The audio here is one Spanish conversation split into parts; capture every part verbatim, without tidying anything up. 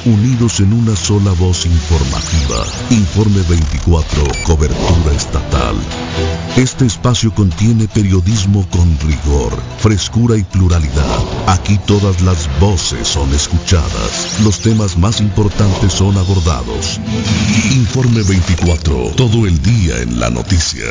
unidos en una sola voz informativa. Informe veinticuatro, cobertura estatal. Este espacio contiene periodismo con rigor, frescura y pluralidad. Aquí todas las voces son escuchadas. Los temas más importantes son abordados. Informe veinticuatro, todo el día en la noticia.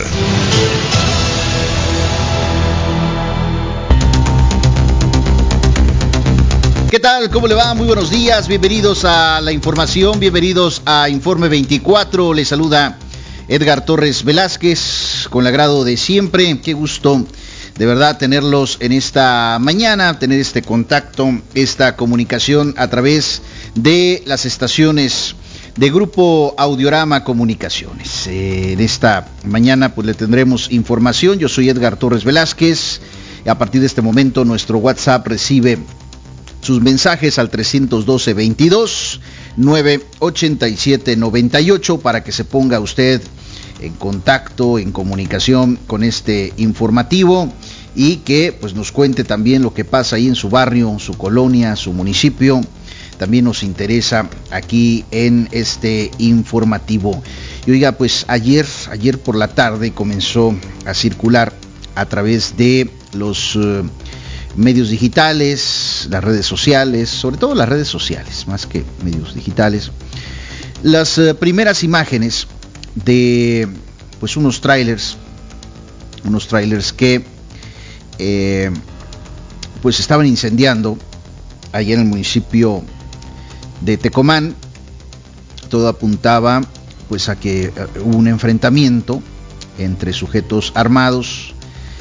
¿Qué tal? ¿Cómo le va? Muy buenos días, bienvenidos a la información, bienvenidos a Informe veinticuatro. Les saluda Edgar Torres Velázquez, con el agrado de siempre. Qué gusto de verdad tenerlos en esta mañana, tener este contacto, esta comunicación a través de las estaciones de Grupo Audiorama Comunicaciones. Eh, en esta mañana pues le tendremos información. Yo soy Edgar Torres Velázquez. A partir de este momento nuestro WhatsApp recibe sus mensajes al trescientos doce, veintidós, nueve ochenta y siete, noventa y ocho para que se ponga usted en contacto, en comunicación con este informativo y que pues nos cuente también lo que pasa ahí en su barrio, su colonia, su municipio. También nos interesa aquí en este informativo. Y oiga, pues ayer, ayer por la tarde comenzó a circular a través de los uh, medios digitales, las redes sociales, sobre todo las redes sociales, más que medios digitales, las uh, primeras imágenes de pues unos trailers, unos trailers que eh, pues estaban incendiando allá en el municipio de Tecomán. Todo apuntaba pues a que uh, hubo un enfrentamiento entre sujetos armados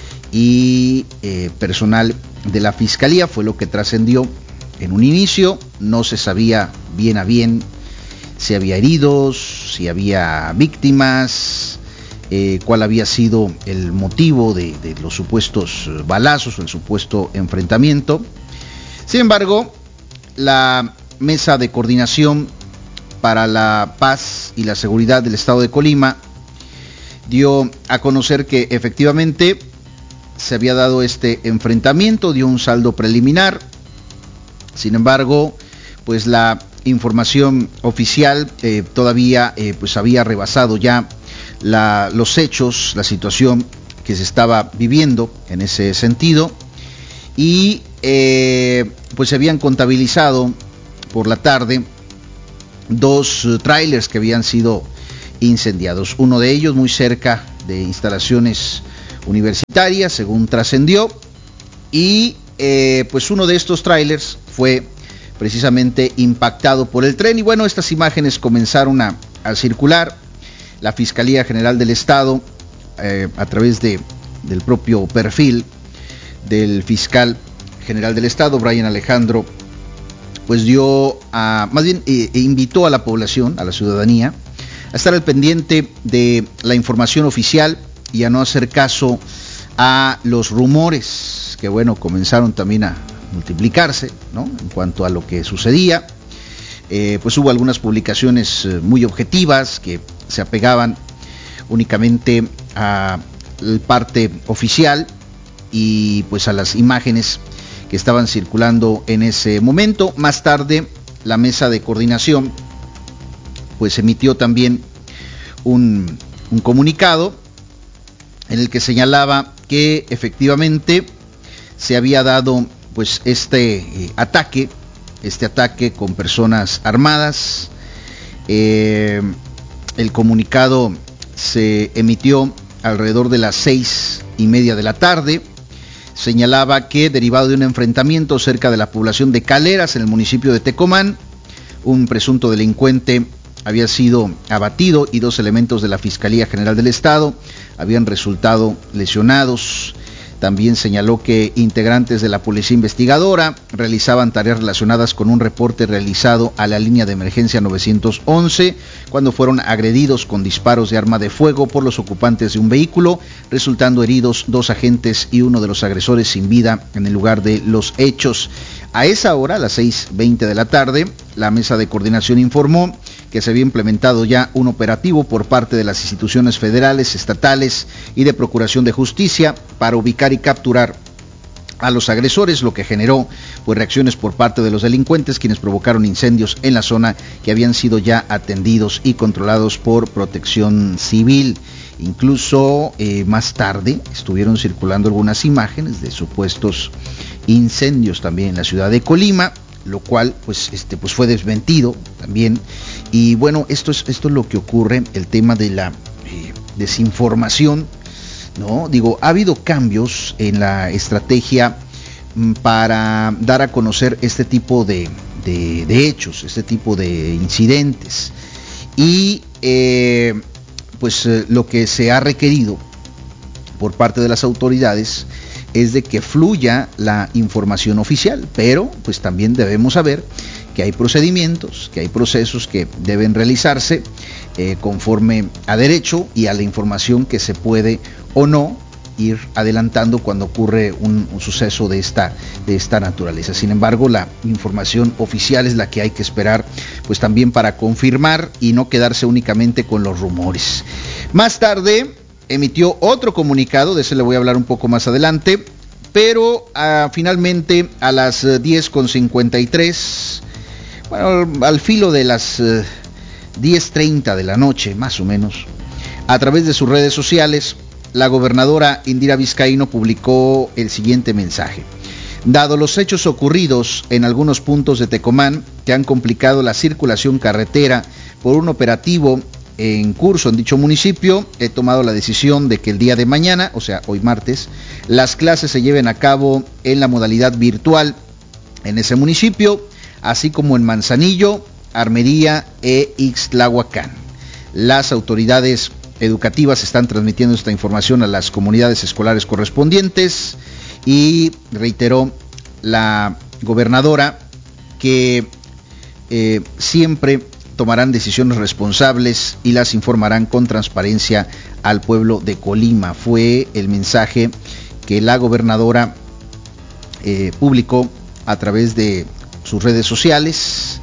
y eh, personal de la fiscalía. Fue lo que trascendió en un inicio. No se sabía bien a bien si había heridos, si había víctimas, eh, cuál había sido el motivo de, de los supuestos balazos o el supuesto enfrentamiento. Sin embargo, la Mesa de Coordinación para la Paz y la Seguridad del Estado de Colima dio a conocer que efectivamente se había dado este enfrentamiento, dio un saldo preliminar. Sin embargo, pues la información oficial eh, todavía eh, pues había rebasado ya la, los hechos, la situación que se estaba viviendo en ese sentido, y eh, pues se habían contabilizado por la tarde dos uh, trailers que habían sido incendiados. Uno de ellos muy cerca de instalaciones universitarias, según trascendió, y eh, pues uno de estos trailers fue precisamente impactado por el tren. Y bueno, estas imágenes comenzaron a, a circular. La Fiscalía General del Estado, eh, a través de, del propio perfil del fiscal general del Estado, Brian Alejandro, pues dio a, más bien eh, invitó a la población, a la ciudadanía, a estar al pendiente de la información oficial y a no hacer caso a los rumores que, bueno, comenzaron también a multiplicarse, ¿no?, en cuanto a lo que sucedía. Eh, pues hubo algunas publicaciones eh, muy objetivas que se apegaban únicamente a la parte oficial y pues a las imágenes que estaban circulando en ese momento. Más tarde, la Mesa de Coordinación pues emitió también un, un comunicado en el que señalaba que efectivamente se había dado pues este eh, ataque, este ataque con personas armadas. Eh, el comunicado se emitió alrededor de las seis y media de la tarde. Señalaba que, derivado de un enfrentamiento cerca de la población de Caleras, en el municipio de Tecomán, un presunto delincuente había sido abatido y dos elementos de la Fiscalía General del Estado habían resultado lesionados. También señaló que integrantes de la Policía Investigadora realizaban tareas relacionadas con un reporte realizado a la línea de emergencia nueve once cuando fueron agredidos con disparos de arma de fuego por los ocupantes de un vehículo, resultando heridos dos agentes y uno de los agresores sin vida en el lugar de los hechos. A esa hora, a las seis veinte de la tarde, la Mesa de Coordinación informó que se había implementado ya un operativo por parte de las instituciones federales, estatales y de Procuración de Justicia para ubicar y capturar a los agresores, lo que generó pues reacciones por parte de los delincuentes, quienes provocaron incendios en la zona que habían sido ya atendidos y controlados por Protección Civil. Incluso eh, más tarde estuvieron circulando algunas imágenes de supuestos incendios también en la ciudad de Colima, lo cual pues este pues fue desmentido también. Y bueno, esto es esto es lo que ocurre, el tema de la eh, desinformación, ¿no? Digo, ha habido cambios en la estrategia para dar a conocer este tipo de, de, de hechos, este tipo de incidentes. Y eh, pues eh, lo que se ha requerido por parte de las autoridades es de que fluya la información oficial, pero pues también debemos saber que hay procedimientos, que hay procesos que deben realizarse eh, conforme a derecho y a la información que se puede o no ir adelantando cuando ocurre un, un suceso de esta, de esta naturaleza. Sin embargo, la información oficial es la que hay que esperar, pues también para confirmar y no quedarse únicamente con los rumores. Más tarde emitió otro comunicado, de ese le voy a hablar un poco más adelante, pero uh, finalmente a las uh, diez con cincuenta y tres, bueno, al filo de las uh, diez treinta de la noche, más o menos, a través de sus redes sociales, la gobernadora Indira Vizcaíno publicó el siguiente mensaje: dado los hechos ocurridos en algunos puntos de Tecomán que han complicado la circulación carretera por un operativo en curso en dicho municipio, he tomado la decisión de que el día de mañana, o sea, hoy martes, las clases se lleven a cabo en la modalidad virtual en ese municipio, así como en Manzanillo, Armería e Ixtlahuacán. Las autoridades educativas están transmitiendo esta información a las comunidades escolares correspondientes, y reiteró la gobernadora que eh, siempre tomarán decisiones responsables y las informarán con transparencia al pueblo de Colima. Fue el mensaje que la gobernadora eh, publicó a través de sus redes sociales,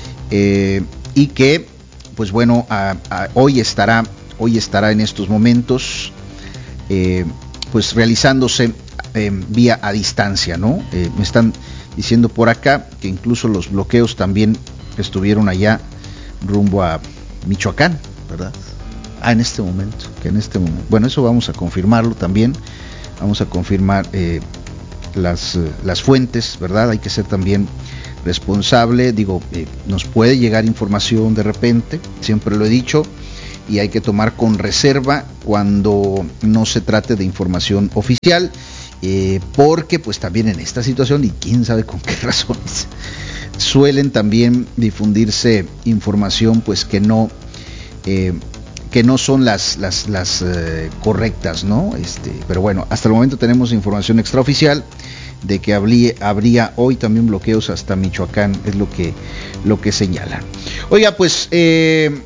eh, y que pues bueno, a, a, hoy estará hoy estará en estos momentos eh, pues realizándose eh, vía a distancia, ¿no? Eh, me están diciendo por acá que incluso los bloqueos también estuvieron allá rumbo a Michoacán, ¿verdad? Ah, en este momento, que en este momento, bueno, eso vamos a confirmarlo también, vamos a confirmar eh, las, eh, las fuentes, ¿verdad? Hay que ser también responsable, digo, eh, nos puede llegar información de repente, siempre lo he dicho, y hay que tomar con reserva cuando no se trate de información oficial, eh, porque pues también en esta situación, y quién sabe con qué razones, suelen también difundirse información pues que no eh, que no son las las las eh, correctas, ¿no? Este, pero bueno, hasta el momento tenemos información extraoficial de que habría, habría hoy también bloqueos hasta Michoacán, es lo que lo que señalan. Oiga, pues eh,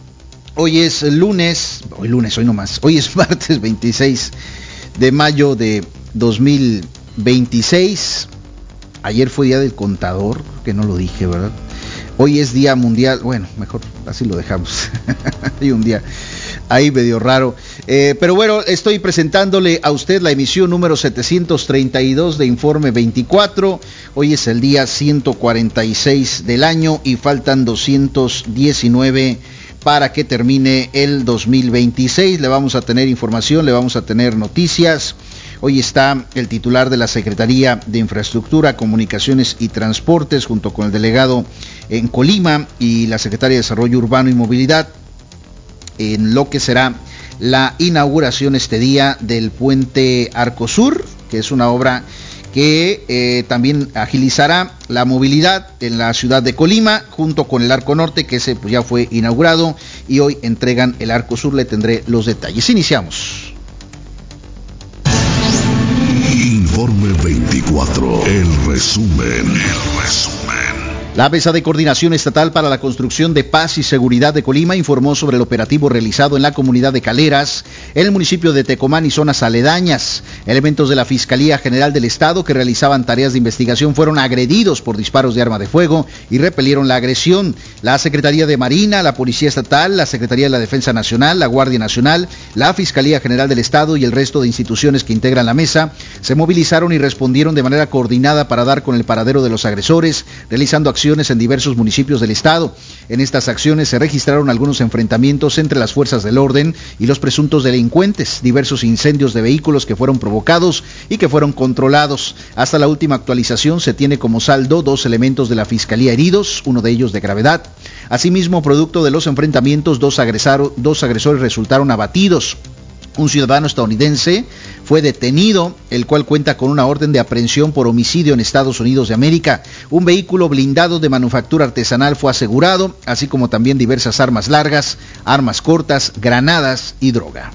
hoy es lunes, hoy lunes, hoy nomás, hoy es martes veintiséis de mayo de dos mil veintiséis. Ayer fue día del contador, que no lo dije, ¿verdad? Hoy es día mundial, bueno, mejor así lo dejamos. Hay un día ahí medio raro. Eh, pero bueno, estoy presentándole a usted la emisión número setecientos treinta y dos de Informe veinticuatro. Hoy es el día ciento cuarenta y seis del año y faltan doscientos diecinueve para que termine el dos mil veintiséis. Le vamos a tener información, le vamos a tener noticias. Hoy está el titular de la Secretaría de Infraestructura, Comunicaciones y Transportes, junto con el delegado en Colima y la Secretaria de Desarrollo Urbano y Movilidad, en lo que será la inauguración este día del puente Arcosur, que es una obra que eh, también agilizará la movilidad en la ciudad de Colima, junto con el Arco Norte, que ese pues, ya fue inaugurado, y hoy entregan el Arcosur. Le tendré los detalles. Iniciamos. Informe veinticuatro, el resumen, el resumen. La Mesa de Coordinación Estatal para la Construcción de Paz y Seguridad de Colima informó sobre el operativo realizado en la comunidad de Caleras, en el municipio de Tecomán y zonas aledañas. Elementos de la Fiscalía General del Estado que realizaban tareas de investigación fueron agredidos por disparos de arma de fuego y repelieron la agresión. La Secretaría de Marina, la Policía Estatal, la Secretaría de la Defensa Nacional, la Guardia Nacional, la Fiscalía General del Estado y el resto de instituciones que integran la mesa se movilizaron y respondieron de manera coordinada para dar con el paradero de los agresores, realizando acciones en diversos municipios del estado. En estas acciones se registraron algunos enfrentamientos entre las fuerzas del orden y los presuntos delincuentes, diversos incendios de vehículos que fueron provocados y que fueron controlados. Hasta la última actualización se tiene como saldo dos elementos de la Fiscalía heridos, uno de ellos de gravedad. Asimismo, producto de los enfrentamientos, dos, agresar, dos agresores resultaron abatidos. Un ciudadano estadounidense fue detenido, el cual cuenta con una orden de aprehensión por homicidio en Estados Unidos de América. Un vehículo blindado de manufactura artesanal fue asegurado, así como también diversas armas largas, armas cortas, granadas y droga.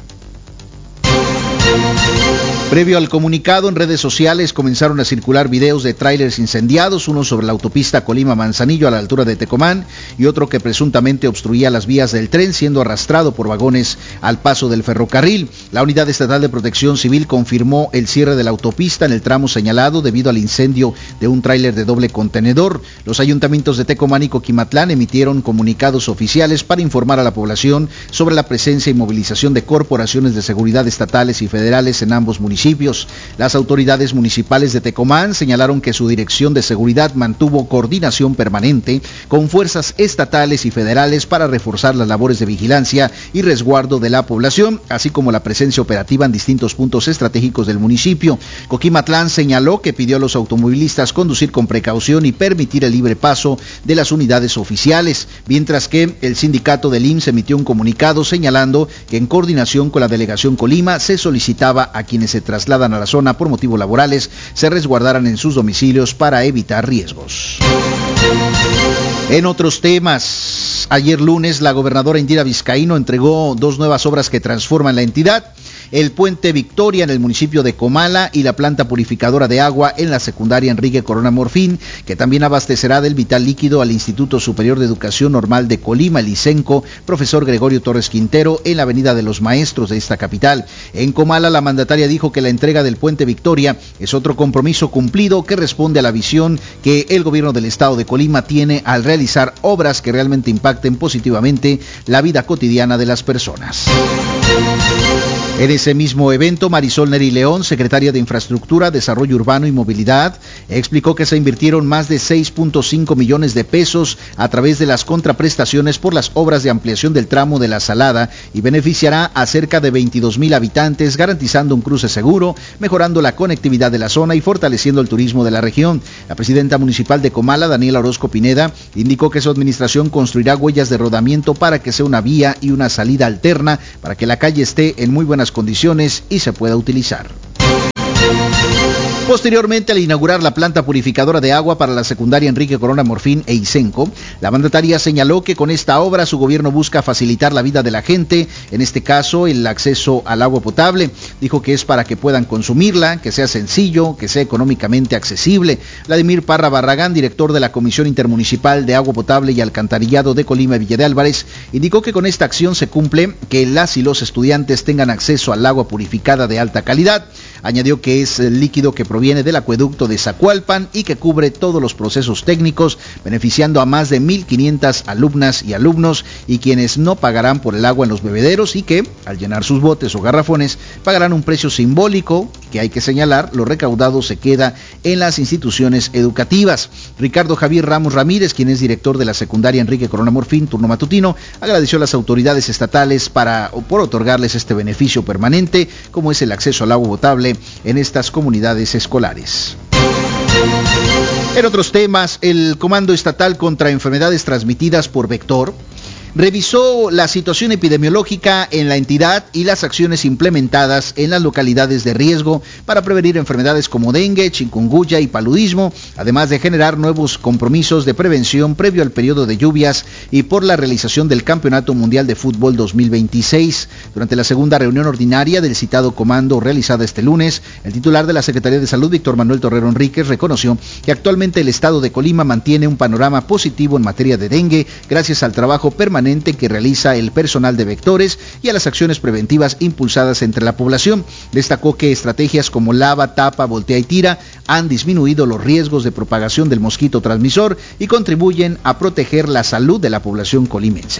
Previo al comunicado, en redes sociales comenzaron a circular videos de tráilers incendiados, uno sobre la autopista Colima-Manzanillo a la altura de Tecomán y otro que presuntamente obstruía las vías del tren, siendo arrastrado por vagones al paso del ferrocarril. La Unidad Estatal de Protección Civil confirmó el cierre de la autopista en el tramo señalado debido al incendio de un tráiler de doble contenedor. Los ayuntamientos de Tecomán y Coquimatlán emitieron comunicados oficiales para informar a la población sobre la presencia y movilización de corporaciones de seguridad estatales y federales en ambos municipios. Las autoridades municipales de Tecomán señalaron que su dirección de seguridad mantuvo coordinación permanente con fuerzas estatales y federales para reforzar las labores de vigilancia y resguardo de la población, así como la presencia operativa en distintos puntos estratégicos del municipio. Coquimatlán señaló que pidió a los automovilistas conducir con precaución y permitir el libre paso de las unidades oficiales, mientras que el sindicato del I M S S emitió un comunicado señalando que en coordinación con la delegación Colima se solicitaba a quienes se trasladan a la zona por motivos laborales se resguardaran en sus domicilios para evitar riesgos. En otros temas, ayer lunes la gobernadora Indira Vizcaíno entregó dos nuevas obras que transforman la entidad: el puente Victoria en el municipio de Comala y la planta purificadora de agua en la secundaria Enrique Corona Morfín, que también abastecerá del vital líquido al Instituto Superior de Educación Normal de Colima, el ISENCO, profesor Gregorio Torres Quintero, en la Avenida de los Maestros de esta capital. En Comala, la mandataria dijo que la entrega del puente Victoria es otro compromiso cumplido que responde a la visión que el gobierno del estado de Colima tiene al realizar obras que realmente impacten positivamente la vida cotidiana de las personas. En ese mismo evento, Marisol Neri León, secretaria de Infraestructura, Desarrollo Urbano y Movilidad, explicó que se invirtieron más de seis punto cinco millones de pesos a través de las contraprestaciones por las obras de ampliación del tramo de La Salada y beneficiará a cerca de veintidós mil habitantes, garantizando un cruce seguro, mejorando la conectividad de la zona y fortaleciendo el turismo de la región. La presidenta municipal de Comala, Daniela Orozco Pineda, indicó que su administración construirá huellas de rodamiento para que sea una vía y una salida alterna para que la calle esté en muy buenas condiciones y se pueda utilizar. Posteriormente, al inaugurar la planta purificadora de agua para la secundaria Enrique Corona Morfín e ISENCO, la mandataria señaló que con esta obra su gobierno busca facilitar la vida de la gente, en este caso el acceso al agua potable. Dijo que es para que puedan consumirla, que sea sencillo, que sea económicamente accesible. Vladimir Parra Barragán, director de la Comisión Intermunicipal de Agua Potable y Alcantarillado de Colima y Villa de Álvarez, indicó que con esta acción se cumple que las y los estudiantes tengan acceso al agua purificada de alta calidad. Añadió que es el líquido que proviene del acueducto de Zacualpan y que cubre todos los procesos técnicos, beneficiando a más de mil quinientas alumnas y alumnos y quienes no pagarán por el agua en los bebederos y que, al llenar sus botes o garrafones, pagarán un precio simbólico que, hay que señalar, lo recaudado se queda en las instituciones educativas. Ricardo Javier Ramos Ramírez, quien es director de la secundaria Enrique Corona Morfín, turno matutino, agradeció a las autoridades estatales para, por otorgarles este beneficio permanente, como es el acceso al agua potable en estas comunidades escolares. En otros temas, el Comando Estatal contra Enfermedades Transmitidas por Vector revisó la situación epidemiológica en la entidad y las acciones implementadas en las localidades de riesgo para prevenir enfermedades como dengue, chikungunya y paludismo, además de generar nuevos compromisos de prevención previo al periodo de lluvias y por la realización del Campeonato Mundial de Fútbol dos mil veintiséis. Durante la segunda reunión ordinaria del citado comando realizada este lunes, el titular de la Secretaría de Salud, Víctor Manuel Torrero Enríquez, reconoció que actualmente el estado de Colima mantiene un panorama positivo en materia de dengue gracias al trabajo permanente que realiza el personal de vectores y a las acciones preventivas impulsadas entre la población. Destacó que estrategias como lava, tapa, voltea y tira han disminuido los riesgos de propagación del mosquito transmisor y contribuyen a proteger la salud de la población colimense.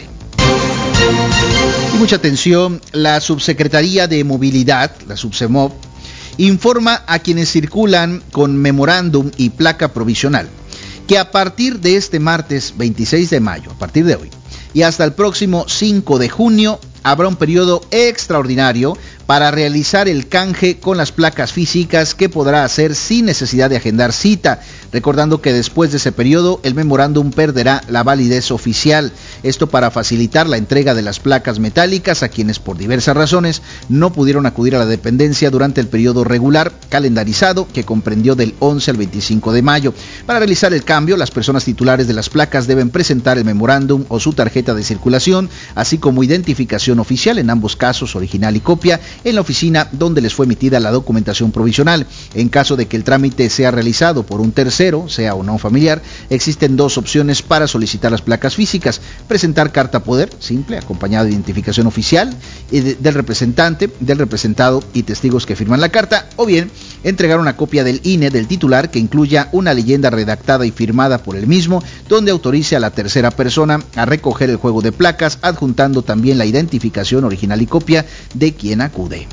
Y mucha atención, la Subsecretaría de Movilidad, la Subsemov, informa a quienes circulan con memorándum y placa provisional que a partir de este martes veintiséis de mayo, a partir de hoy, y hasta el próximo cinco de junio, habrá un periodo extraordinario para realizar el canje con las placas físicas que podrá hacer sin necesidad de agendar cita, recordando que después de ese periodo el memorándum perderá la validez oficial. Esto para facilitar la entrega de las placas metálicas a quienes por diversas razones no pudieron acudir a la dependencia durante el periodo regular calendarizado que comprendió del once al veinticinco de mayo. Para realizar el cambio, las personas titulares de las placas deben presentar el memorándum o su tarjeta de circulación, así como identificación oficial, en ambos casos original y copia, en la oficina donde les fue emitida la documentación provisional. En caso de que el trámite sea realizado por un tercero, sea o no familiar, existen dos opciones para solicitar las placas físicas: presentar carta poder simple acompañada de identificación oficial y de, del representante, del representado y testigos que firman la carta, o bien entregar una copia del I N E del titular que incluya una leyenda redactada y firmada por el mismo, donde autorice a la tercera persona a recoger el juego de placas, adjuntando también la identificación original y copia de quien acude.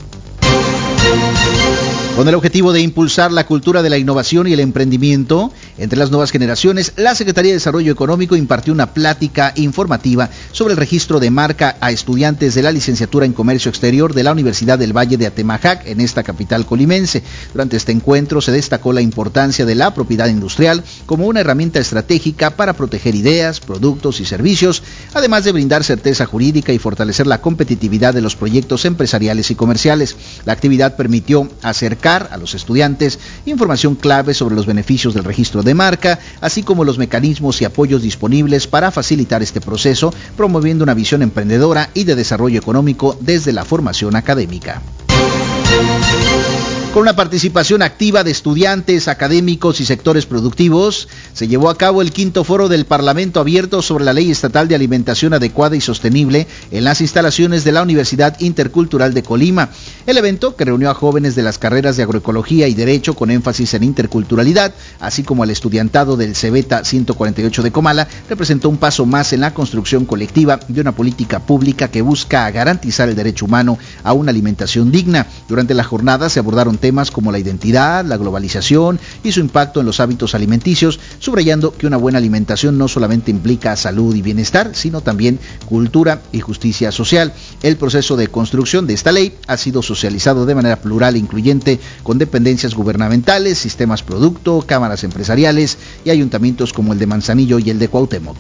Con el objetivo de impulsar la cultura de la innovación y el emprendimiento entre las nuevas generaciones, la Secretaría de Desarrollo Económico impartió una plática informativa sobre el registro de marca a estudiantes de la licenciatura en Comercio Exterior de la Universidad del Valle de Atemajac, en esta capital colimense. Durante este encuentro se destacó la importancia de la propiedad industrial como una herramienta estratégica para proteger ideas, productos y servicios, además de brindar certeza jurídica y fortalecer la competitividad de los proyectos empresariales y comerciales. La actividad permitió acercar a los estudiantes información clave sobre los beneficios del registro de marca, así como los mecanismos y apoyos disponibles para facilitar este proceso, promoviendo una visión emprendedora y de desarrollo económico desde la formación académica. Con una participación activa de estudiantes, académicos y sectores productivos, se llevó a cabo el quinto foro del Parlamento Abierto sobre la Ley Estatal de Alimentación Adecuada y Sostenible en las instalaciones de la Universidad Intercultural de Colima. El evento, que reunió a jóvenes de las carreras de Agroecología y Derecho con énfasis en interculturalidad, así como al estudiantado del Cebeta ciento cuarenta y ocho de Comala, representó un paso más en la construcción colectiva de una política pública que busca garantizar el derecho humano a una alimentación digna. Durante la jornada se abordaron temas como la identidad, la globalización y su impacto en los hábitos alimenticios, subrayando que una buena alimentación no solamente implica salud y bienestar, sino también cultura y justicia social. El proceso de construcción de esta ley ha sido socializado de manera plural e incluyente con dependencias gubernamentales, sistemas producto, cámaras empresariales y ayuntamientos como el de Manzanillo y el de Cuauhtémoc.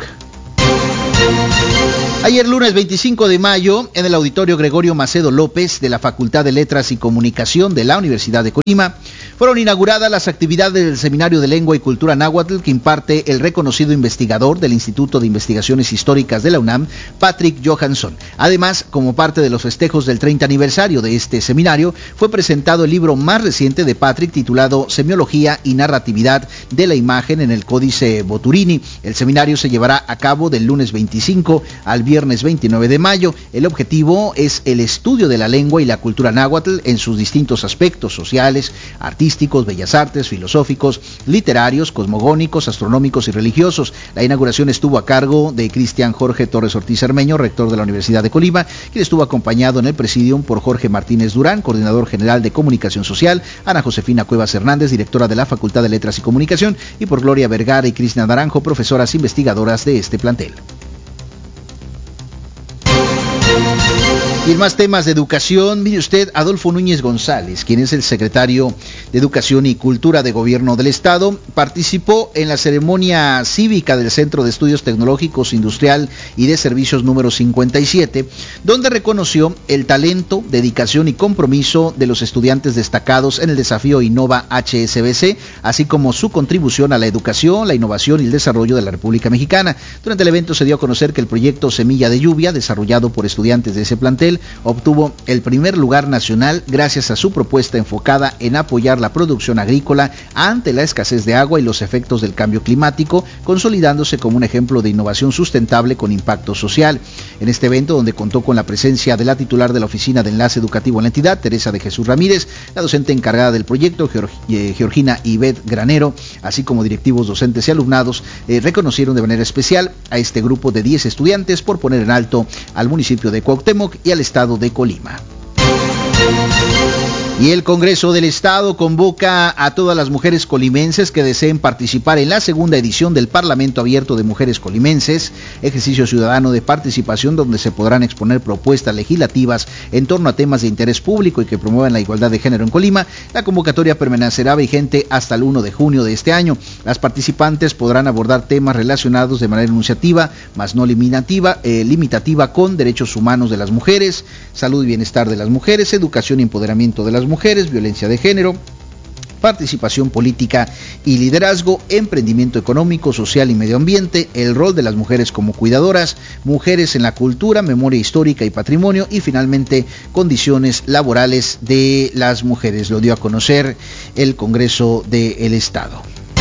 Ayer lunes veinticinco de mayo, en el Auditorio Gregorio Macedo López de la Facultad de Letras y Comunicación de la Universidad de Colima, fueron inauguradas las actividades del Seminario de Lengua y Cultura Náhuatl que imparte el reconocido investigador del Instituto de Investigaciones Históricas de la UNAM, Patrick Johansson. Además, como parte de los festejos del treinta aniversario de este seminario, fue presentado el libro más reciente de Patrick titulado Semiología y Narratividad de la Imagen en el Códice Boturini. El seminario se llevará a cabo del lunes veinticinco al viernes veintinueve de mayo. El objetivo es el estudio de la lengua y la cultura náhuatl en sus distintos aspectos sociales, artísticos, bellas artes, filosóficos, literarios, cosmogónicos, astronómicos y religiosos. La inauguración estuvo a cargo de Cristian Jorge Torres Ortiz Armeño, rector de la Universidad de Colima, quien estuvo acompañado en el presidium por Jorge Martínez Durán, coordinador general de Comunicación Social, Ana Josefina Cuevas Hernández, directora de la Facultad de Letras y Comunicación, y por Gloria Vergara y Cristina Naranjo, profesoras investigadoras de este plantel. Y en más temas de educación, mire usted, Adolfo Núñez González, quien es el secretario de Educación y Cultura de Gobierno del Estado, participó en la ceremonia cívica del Centro de Estudios Tecnológicos, Industrial y de Servicios número cincuenta y siete, donde reconoció el talento, dedicación y compromiso de los estudiantes destacados en el desafío Innova H S B C, así como su contribución a la educación, la innovación y el desarrollo de la República Mexicana. Durante el evento se dio a conocer que el proyecto Semilla de Lluvia, desarrollado por estudiantes de ese plantel, obtuvo el primer lugar nacional gracias a su propuesta enfocada en apoyar la producción agrícola ante la escasez de agua y los efectos del cambio climático, consolidándose como un ejemplo de innovación sustentable con impacto social. En este evento, donde contó con la presencia de la titular de la Oficina de Enlace Educativo en la entidad, Teresa de Jesús Ramírez, la docente encargada del proyecto, Georgina Ivette Granero, así como directivos, docentes y alumnados, eh, reconocieron de manera especial a este grupo de diez estudiantes por poner en alto al municipio de Cuauhtémoc y al estado de Colima. Y el Congreso del Estado convoca a todas las mujeres colimenses que deseen participar en la segunda edición del Parlamento Abierto de Mujeres Colimenses, ejercicio ciudadano de participación donde se podrán exponer propuestas legislativas en torno a temas de interés público y que promuevan la igualdad de género en Colima. La convocatoria permanecerá vigente hasta el primero de junio de este año. Las participantes podrán abordar temas relacionados de manera enunciativa, más no limitativa, eh, limitativa con derechos humanos de las mujeres, salud y bienestar de las mujeres, educación y empoderamiento de las mujeres, violencia de género, participación política y liderazgo, emprendimiento económico, social y medio ambiente, el rol de las mujeres como cuidadoras, mujeres en la cultura, memoria histórica y patrimonio y finalmente condiciones laborales de las mujeres. Lo dio a conocer el Congreso del Estado.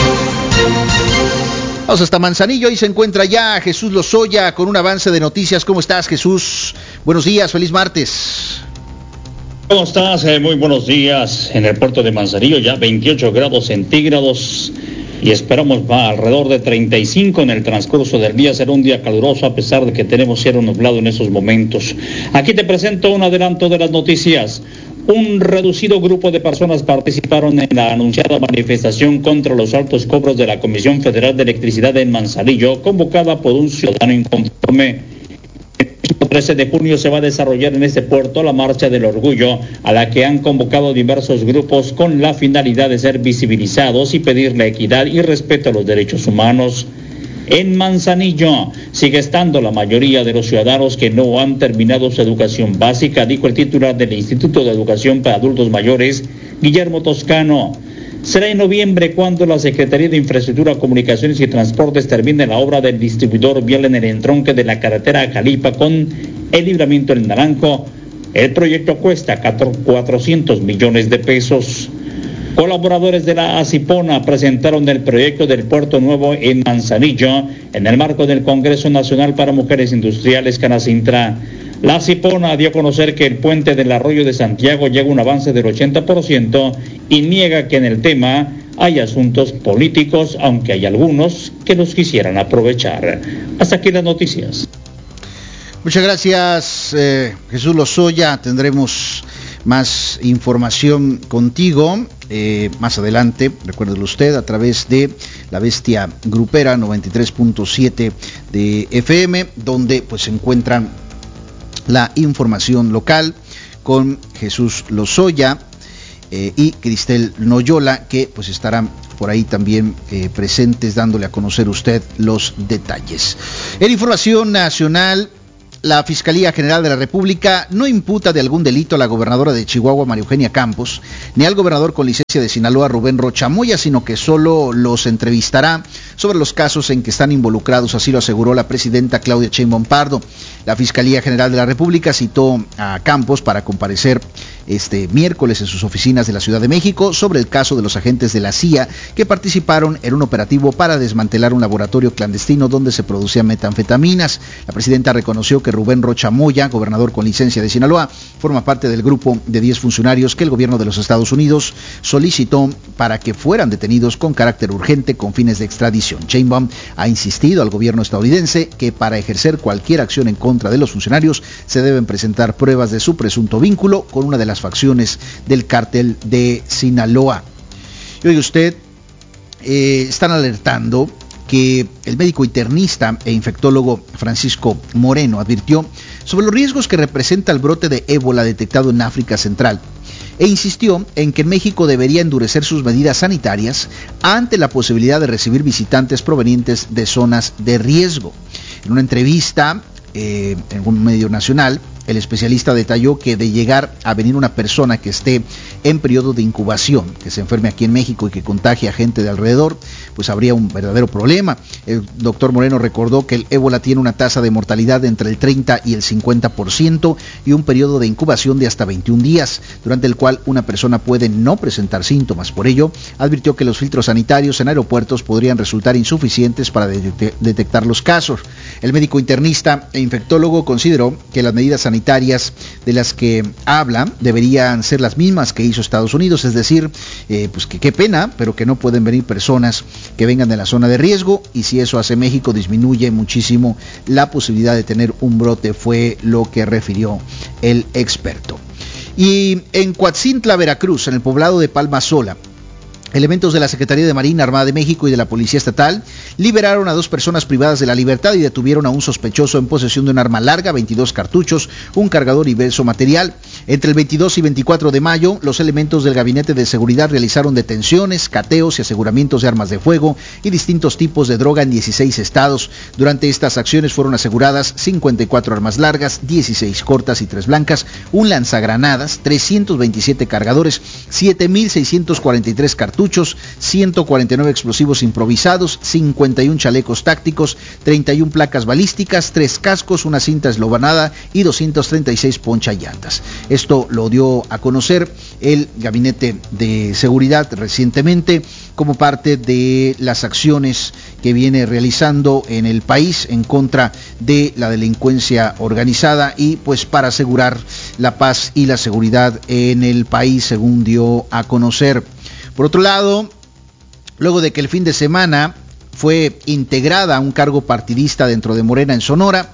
Vamos hasta Manzanillo, ahí se encuentra ya Jesús Lozoya con un avance de noticias. ¿Cómo estás, Jesús? Buenos días, feliz martes. ¿Cómo estás? Eh, muy buenos días. En el puerto de Manzanillo ya veintiocho grados centígrados y esperamos va alrededor de treinta y cinco en el transcurso del día. Será un día caluroso a pesar de que tenemos cielo nublado en estos momentos. Aquí te presento un adelanto de las noticias. Un reducido grupo de personas participaron en la anunciada manifestación contra los altos cobros de la Comisión Federal de Electricidad en Manzanillo, convocada por un ciudadano inconforme. El trece de junio se va a desarrollar en este puerto la Marcha del Orgullo, a la que han convocado diversos grupos con la finalidad de ser visibilizados y pedir la equidad y respeto a los derechos humanos. En Manzanillo sigue estando la mayoría de los ciudadanos que no han terminado su educación básica, dijo el titular del Instituto de Educación para Adultos Mayores, Guillermo Toscano. Será en noviembre cuando la Secretaría de Infraestructura, Comunicaciones y Transportes termine la obra del distribuidor vial en el entronque de la carretera a Jalipa con el Libramiento del Naranjo. El proyecto cuesta cuatrocientos millones de pesos. Colaboradores de la ACIPONA presentaron el proyecto del Puerto Nuevo en Manzanillo en el marco del Congreso Nacional para Mujeres Industriales Canacintra. La ACIPONA dio a conocer que el puente del Arroyo de Santiago llega a un avance del ochenta por ciento y niega que en el tema hay asuntos políticos, aunque hay algunos que los quisieran aprovechar. Hasta aquí las noticias. Muchas gracias, eh, Jesús Lozoya. Tendremos más información contigo eh, más adelante, recuérdelo usted, a través de La Bestia Grupera noventa y tres punto siete de F M, donde pues se encuentran la información local con Jesús Lozoya eh, y Cristel Noyola, que pues estarán por ahí también eh, presentes dándole a conocer usted los detalles. En información nacional, la Fiscalía General de la República no imputa de algún delito a la gobernadora de Chihuahua, María Eugenia Campos, ni al gobernador con licencia de Sinaloa, Rubén Rocha Moya, sino que solo los entrevistará sobre los casos en que están involucrados, así lo aseguró la presidenta Claudia Sheinbaum Pardo. La Fiscalía General de la República citó a Campos para comparecer este miércoles en sus oficinas de la Ciudad de México sobre el caso de los agentes de la C I A que participaron en un operativo para desmantelar un laboratorio clandestino donde se producían metanfetaminas. La presidenta reconoció que Rubén Rocha Moya, gobernador con licencia de Sinaloa, forma parte del grupo de diez funcionarios que el gobierno de los Estados Unidos solicitó para que fueran detenidos con carácter urgente con fines de extradición. Sheinbaum ha insistido al gobierno estadounidense que para ejercer cualquier acción en contra de los funcionarios se deben presentar pruebas de su presunto vínculo con una de las facciones del cártel de Sinaloa. Y oye usted, eh, están alertando que el médico internista e infectólogo Francisco Moreno advirtió sobre los riesgos que representa el brote de ébola detectado en África Central, e insistió en que México debería endurecer sus medidas sanitarias ante la posibilidad de recibir visitantes provenientes de zonas de riesgo. En una entrevista eh, en un medio nacional, el especialista detalló que de llegar a venir una persona que esté en periodo de incubación, que se enferme aquí en México y que contagie a gente de alrededor, pues habría un verdadero problema. El doctor Moreno recordó que el ébola tiene una tasa de mortalidad de entre el treinta y el cincuenta por ciento y un periodo de incubación de hasta veintiún días, durante el cual una persona puede no presentar síntomas. Por ello, advirtió que los filtros sanitarios en aeropuertos podrían resultar insuficientes para de- detectar los casos. El médico internista e infectólogo consideró que las medidas sanitarias sanitarias de las que habla deberían ser las mismas que hizo Estados Unidos, es decir, eh, pues que qué pena, pero que no pueden venir personas que vengan de la zona de riesgo, y si eso hace México disminuye muchísimo la posibilidad de tener un brote, fue lo que refirió el experto. Y en Coatzintla, Veracruz, en el poblado de Palma Sola, elementos de la Secretaría de Marina Armada de México y de la Policía Estatal liberaron a dos personas privadas de la libertad y detuvieron a un sospechoso en posesión de un arma larga, veintidós cartuchos, un cargador y diverso material. Entre el veintidós y veinticuatro de mayo, los elementos del Gabinete de Seguridad realizaron detenciones, cateos y aseguramientos de armas de fuego y distintos tipos de droga en dieciséis estados. Durante estas acciones fueron aseguradas cincuenta y cuatro armas largas, dieciséis cortas y tres blancas, un lanzagranadas, trescientos veintisiete cargadores, siete mil seiscientos cuarenta y tres cartuchos, ciento cuarenta y nueve explosivos improvisados, cincuenta y uno chalecos tácticos, treinta y una placas balísticas, tres cascos, una cinta eslobanada y doscientos treinta y seis ponchallantas. Esto lo dio a conocer el Gabinete de Seguridad recientemente como parte de las acciones que viene realizando en el país en contra de la delincuencia organizada y pues para asegurar la paz y la seguridad en el país, según dio a conocer. Por otro lado, luego de que el fin de semana fue integrada a un cargo partidista dentro de Morena en Sonora,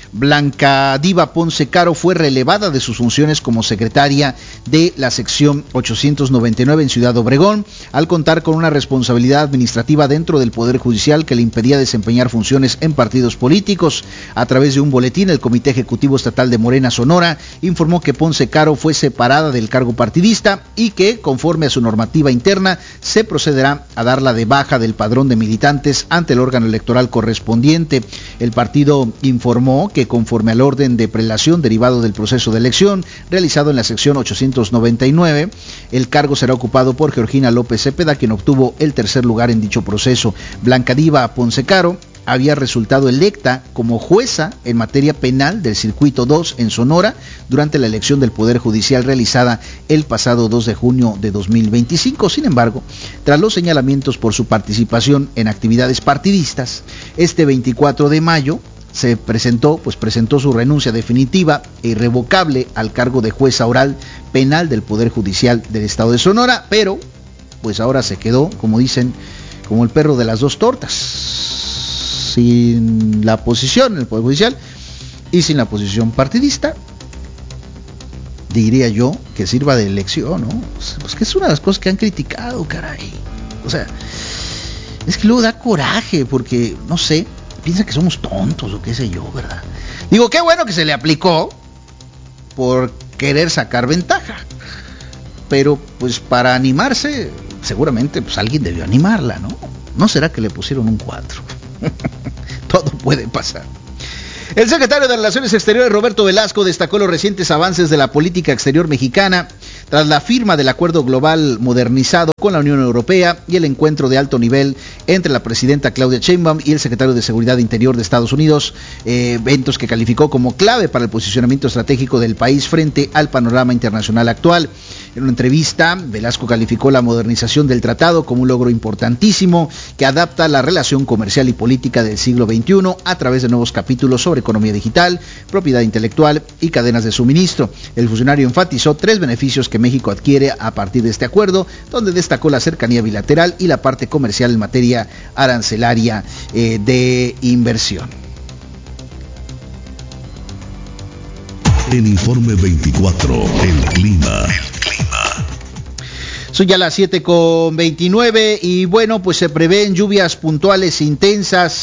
Blanca Diva Ponce Caro fue relevada de sus funciones como secretaria de la sección ochocientos noventa y nueve en Ciudad Obregón, al contar con una responsabilidad administrativa dentro del Poder Judicial que le impedía desempeñar funciones en partidos políticos. A través de un boletín, el Comité Ejecutivo Estatal de Morena Sonora informó que Ponce Caro fue separada del cargo partidista y que, conforme a su normativa interna, se procederá a darla de baja del padrón de militantes ante el órgano electoral correspondiente. El partido informó que conforme al orden de prelación derivado del proceso de elección realizado en la sección ochocientos noventa y nueve, el cargo será ocupado por Georgina López Cepeda, quien obtuvo el tercer lugar en dicho proceso. Blanca Diva Ponce Caro había resultado electa como jueza en materia penal del Circuito dos en Sonora durante la elección del Poder Judicial realizada el pasado dos de junio de dos mil veinticinco. Sin embargo, tras los señalamientos por su participación en actividades partidistas, este veinticuatro de mayo se presentó, pues presentó su renuncia definitiva e irrevocable al cargo de jueza oral penal del Poder Judicial del Estado de Sonora, pero pues ahora se quedó, como dicen, como el perro de las dos tortas, sin la posición en el Poder Judicial y sin la posición partidista. Diría yo que sirva de lección, ¿no? Pues que es una de las cosas que han criticado, caray. O sea, es que luego da coraje porque, no sé, piensa que somos tontos o qué sé yo, ¿verdad? Digo, qué bueno que se le aplicó por querer sacar ventaja, pero pues para animarse, seguramente pues alguien debió animarla, ¿no? ¿No será que le pusieron un cuatro? Todo puede pasar. El secretario de Relaciones Exteriores, Roberto Velasco, destacó los recientes avances de la política exterior mexicana tras la firma del acuerdo global modernizado con la Unión Europea y el encuentro de alto nivel entre la presidenta Claudia Sheinbaum y el secretario de Seguridad Interior de Estados Unidos, eh, eventos que calificó como clave para el posicionamiento estratégico del país frente al panorama internacional actual. En una entrevista, Velasco calificó la modernización del tratado como un logro importantísimo que adapta la relación comercial y política del siglo veintiuno a través de nuevos capítulos sobre economía digital, propiedad intelectual y cadenas de suministro. El funcionario enfatizó tres beneficios que México adquiere a partir de este acuerdo, donde destacó la cercanía bilateral y la parte comercial en materia arancelaria eh, de inversión. En Informe veinticuatro, el clima. El clima. Son ya las siete con veintinueve y bueno, pues se prevén lluvias puntuales intensas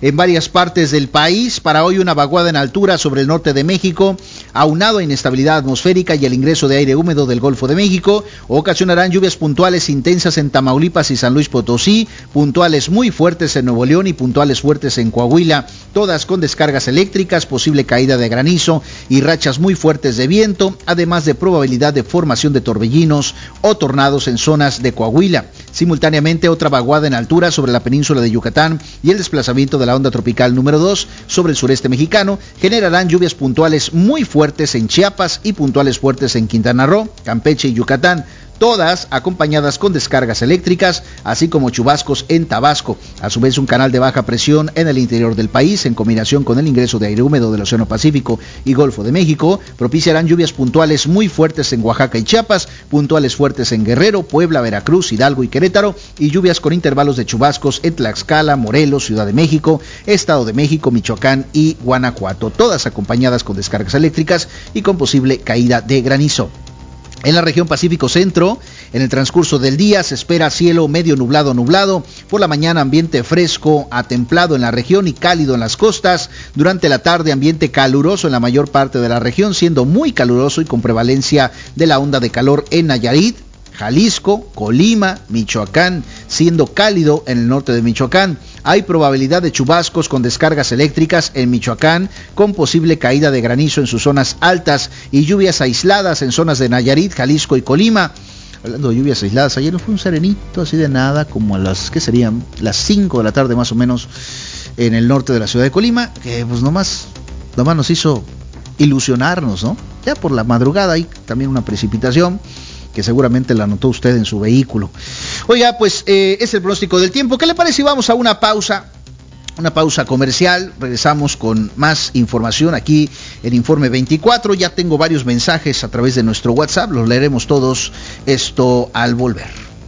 en varias partes del país. Para hoy una vaguada en altura sobre el norte de México, aunado a inestabilidad atmosférica y el ingreso de aire húmedo del Golfo de México, ocasionarán lluvias puntuales intensas en Tamaulipas y San Luis Potosí, puntuales muy fuertes en Nuevo León y puntuales fuertes en Coahuila, todas con descargas eléctricas, posible caída de granizo y rachas muy fuertes de viento, además de probabilidad de formación de torbellinos o tornados en zonas de Coahuila. Simultáneamente, otra vaguada en altura sobre la península de Yucatán y el desplazamiento de la onda tropical número dos sobre el sureste mexicano generarán lluvias puntuales muy fuertes en Chiapas y puntuales fuertes en Quintana Roo, Campeche y Yucatán, todas acompañadas con descargas eléctricas, así como chubascos en Tabasco. A su vez, un canal de baja presión en el interior del país, en combinación con el ingreso de aire húmedo del Océano Pacífico y Golfo de México, propiciarán lluvias puntuales muy fuertes en Oaxaca y Chiapas, puntuales fuertes en Guerrero, Puebla, Veracruz, Hidalgo y Querétaro, y lluvias con intervalos de chubascos en Tlaxcala, Morelos, Ciudad de México, Estado de México, Michoacán y Guanajuato, todas acompañadas con descargas eléctricas y con posible caída de granizo. En la región Pacífico Centro, en el transcurso del día se espera cielo medio nublado nublado, por la mañana ambiente fresco a templado en la región y cálido en las costas, durante la tarde ambiente caluroso en la mayor parte de la región, siendo muy caluroso y con prevalencia de la onda de calor en Nayarit, Jalisco, Colima, Michoacán, siendo cálido en el norte de Michoacán. Hay probabilidad de chubascos con descargas eléctricas en Michoacán, con posible caída de granizo en sus zonas altas y lluvias aisladas en zonas de Nayarit, Jalisco y Colima. Hablando de lluvias aisladas, ayer fue un serenito así de nada, como a las, ¿qué serían? Las cinco de la tarde más o menos, en el norte de la ciudad de Colima, que pues nomás, nomás nos hizo ilusionarnos, ¿no? Ya por la madrugada hay también una precipitación, que seguramente la notó usted en su vehículo. Oiga, pues eh, es el pronóstico del tiempo. ¿Qué le parece si vamos a una pausa? Una pausa comercial. Regresamos con más información aquí en Informe veinticuatro. Ya tengo varios mensajes a través de nuestro WhatsApp. Los leeremos todos esto al volver.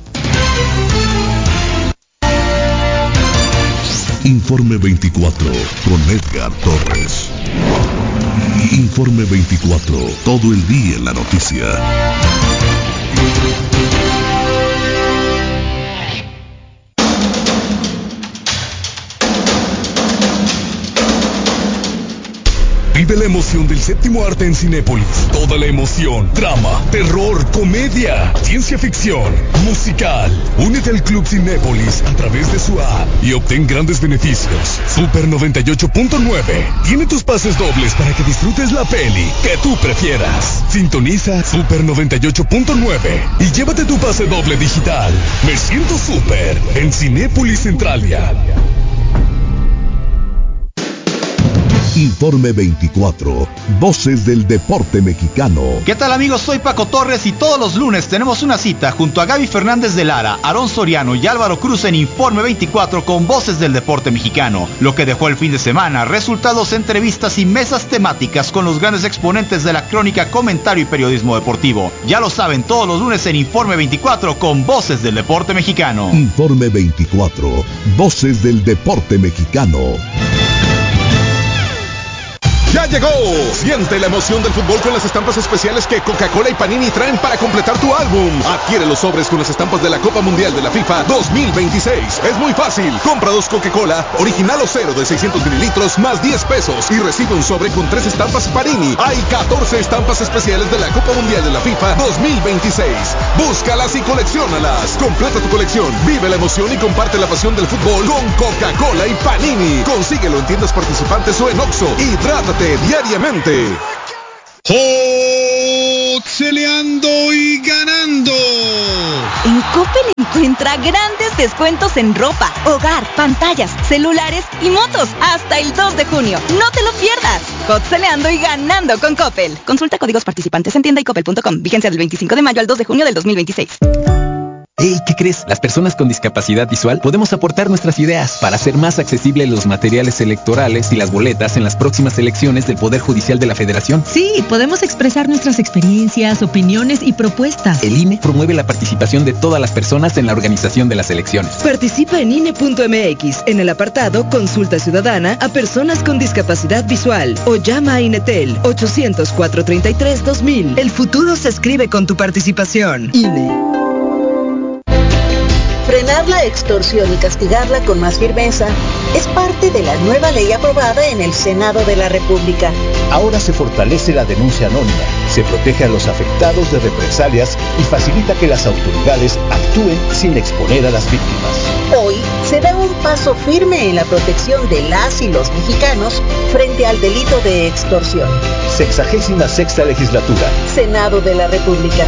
Informe veinticuatro con Edgar Torres. Informe veinticuatro, todo el día en la noticia. Vive la emoción del séptimo arte en Cinépolis. Toda la emoción, drama, terror, comedia, ciencia ficción, musical. Únete al Club Cinépolis a través de su app y obtén grandes beneficios. Super noventa y ocho punto nueve tiene tus pases dobles para que disfrutes la peli que tú prefieras. Sintoniza Super noventa y ocho punto nueve y llévate tu pase doble digital. Me siento super en Cinépolis Centralia. Informe veinticuatro, Voces del Deporte Mexicano. ¿Qué tal, amigos? Soy Paco Torres y todos los lunes tenemos una cita junto a Gaby Fernández de Lara, Aarón Soriano y Álvaro Cruz en Informe veinticuatro con Voces del Deporte Mexicano. Lo que dejó el fin de semana, resultados, entrevistas y mesas temáticas con los grandes exponentes de la crónica, comentario y periodismo deportivo. Ya lo saben, todos los lunes en Informe veinticuatro con Voces del Deporte Mexicano. Informe veinticuatro, Voces del Deporte Mexicano. ¡Ya llegó! Siente la emoción del fútbol con las estampas especiales que Coca-Cola y Panini traen para completar tu álbum. Adquiere los sobres con las estampas de la Copa Mundial de la FIFA dos mil veintiséis. Es muy fácil. Compra dos Coca-Cola, original o cero de seiscientos mililitros, más diez pesos y recibe un sobre con tres estampas Panini. Hay catorce estampas especiales de la Copa Mundial de la FIFA dos mil veintiséis. Búscalas y colecciónalas. Completa tu colección, vive la emoción y comparte la pasión del fútbol con Coca-Cola y Panini. Consíguelo en tiendas participantes o en Oxxo. Hidrátate diariamente. ¡Joxeleando y ganando! En Coppel encuentra grandes descuentos en ropa, hogar, pantallas, celulares y motos hasta el dos de junio. ¡No te lo pierdas! Joxeleando y ganando con Coppel. Consulta códigos participantes en tienda y coppel punto com. Vigencia del veinticinco de mayo al dos de junio del dos mil veintiséis. Hey, ¿qué crees? Las personas con discapacidad visual podemos aportar nuestras ideas para hacer más accesibles los materiales electorales y las boletas en las próximas elecciones del Poder Judicial de la Federación. Sí, podemos expresar nuestras experiencias, opiniones y propuestas. El I N E promueve la participación de todas las personas en la organización de las elecciones. Participa en I N E punto M X en el apartado Consulta Ciudadana a personas con discapacidad visual o llama a Inetel ochocientos, cuatrocientos treinta y tres, dos mil. El futuro se escribe con tu participación. I N E. Frenar Denunciar la extorsión y castigarla con más firmeza es parte de la nueva ley aprobada en el Senado de la República. Ahora se fortalece la denuncia anónima, se protege a los afectados de represalias y facilita que las autoridades actúen sin exponer a las víctimas. Hoy se da un paso firme en la protección de las y los mexicanos frente al delito de extorsión. Sexagésima sexta legislatura. Senado de la República.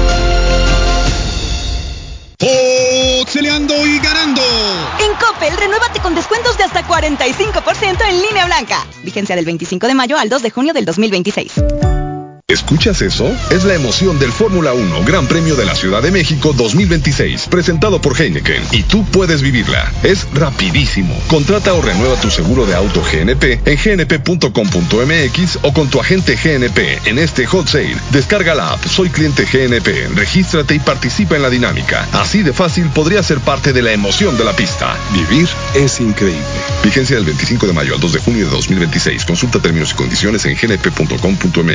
Boxeleando y ganando. En Coppel, renuévate con descuentos de hasta cuarenta y cinco por ciento en línea blanca. Vigencia del veinticinco de mayo al dos de junio del dos mil veintiséis. ¿Escuchas eso? Es la emoción del Fórmula uno Gran Premio de la Ciudad de México dos mil veintiséis, presentado por Heineken, y tú puedes vivirla. Es rapidísimo. Contrata o renueva tu seguro de auto G N P en g n p punto com punto m x o con tu agente G N P en este hot sale. Descarga la app Soy Cliente G N P, regístrate y participa en la dinámica. Así de fácil podría ser parte de la emoción de la pista. Vivir es increíble. Vigencia del veinticinco de mayo al dos de junio de dos mil veintiséis. Consulta términos y condiciones en g n p punto com punto m